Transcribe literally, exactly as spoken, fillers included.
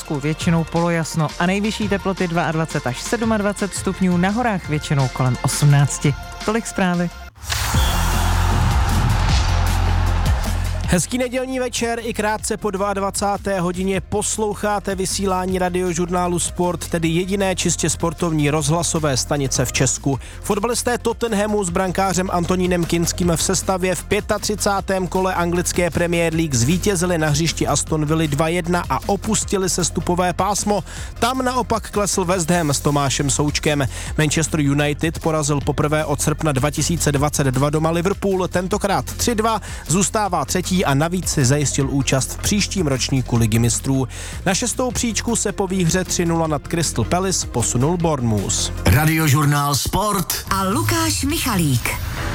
Česku většinou polojasno a nejvyšší teploty dvacet dva až dvacet sedm stupňů, na horách většinou kolem osmnáct. Tolik zprávy. Hezký nedělní večer, i krátce po dvacáté druhé hodině posloucháte vysílání radiožurnálu Sport, tedy jediné čistě sportovní rozhlasové stanice v Česku. Fotbalisté Tottenhamu s brankářem Antonínem Kinským v sestavě v třicátém pátém kole anglické Premier League zvítězili na hřišti Aston Villa dva jedna a opustili sestupové pásmo. Tam naopak klesl West Ham s Tomášem Součkem. Manchester United porazil poprvé od srpna dva tisíce dvacet dva doma Liverpool, tentokrát tři dva, zůstává třetí a navíc si zajistil účast v příštím ročníku Ligy mistrů. Na šestou příčku se po výhře tři nula nad Crystal Palace posunul Bournemouth. Radiožurnál Sport a Lukáš Michalík.